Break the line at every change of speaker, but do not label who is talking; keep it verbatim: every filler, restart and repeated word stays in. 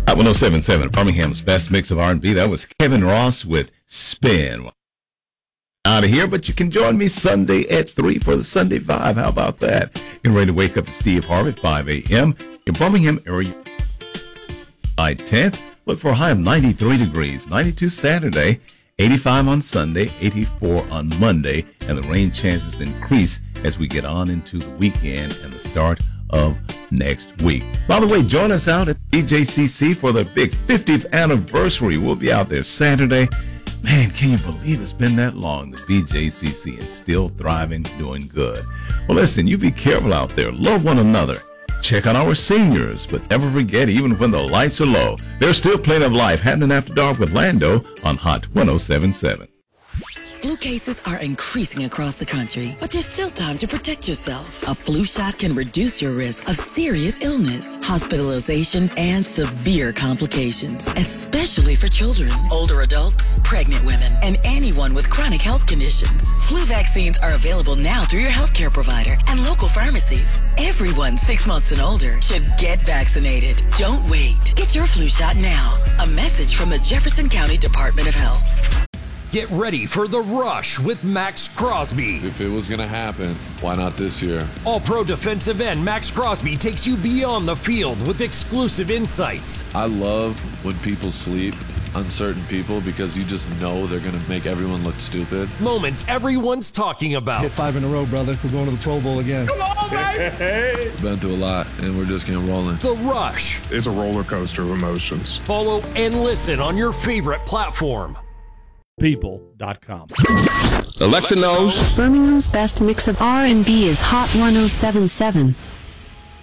At one oh seven point seven, Birmingham's best mix of R and B. That was Kevin Ross with Spin. Out of here, but you can join me Sunday at three for the Sunday Vibe. How about that? Getting ready to wake up to Steve Harvey at five a.m. in Birmingham area. July tenth, look for a high of ninety-three degrees, ninety-two Saturday, eighty-five on Sunday, eighty-four on Monday, and the rain chances increase as we get on into the weekend and the start of next week. By the way, join us out at B J C C for the big fiftieth anniversary. We'll be out there Saturday. Man, can you believe it's been that long? The B J C C is still thriving, doing good. Well, listen, you be careful out there. Love one another. Check on our seniors, but never forget, even when the lights are low, there's still plenty of life happening after dark with Lando on Hot one oh seven point seven.
Flu cases are increasing across the country, but there's still time to protect yourself. A flu shot can reduce your risk of serious illness, hospitalization, and severe complications, especially for children, older adults, pregnant women, and anyone with chronic health conditions. Flu vaccines are available now through your healthcare provider and local pharmacies. Everyone six months and older should get vaccinated. Don't wait. Get your flu shot now. A message from the Jefferson County Department of Health.
Get ready for The Rush with Max Crosby.
If it was going to happen, why not this year?
All-pro defensive end Max Crosby takes you beyond the field with exclusive insights.
I love when people sleep, uncertain people, because you just know they're going to make everyone look stupid.
Moments everyone's talking about.
Hit five in a row, brother. We're going to the Pro Bowl again.
Come on, baby!
Been through a lot, and we're just getting rolling.
The Rush.
It's a roller coaster of emotions.
Follow and listen on your favorite platform.
people dot com.
Alexa knows
Birmingham's best mix of R and B is Hot one oh seven point seven.